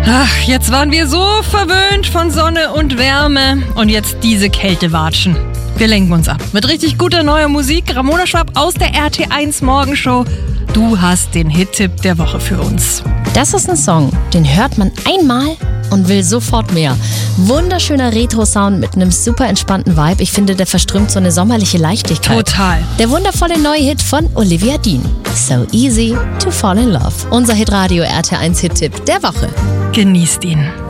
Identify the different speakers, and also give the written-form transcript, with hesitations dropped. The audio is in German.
Speaker 1: Ach, jetzt waren wir so verwöhnt von Sonne und Wärme und jetzt diese Kältewatschen. Wir lenken uns ab mit richtig guter neuer Musik. Ramona Schwab aus der RT1 Morgenshow. Du hast den Hit-Tipp der Woche für uns.
Speaker 2: Das ist ein Song, den hört man einmal und will sofort mehr. Wunderschöner Retro-Sound mit einem super entspannten Vibe. Ich finde, der verströmt so eine sommerliche Leichtigkeit.
Speaker 1: Total.
Speaker 2: Der wundervolle neue Hit von Olivia Dean. So easy to fall in love. Unser Hitradio RT1 Hit-Tipp der Woche.
Speaker 1: Genießt ihn.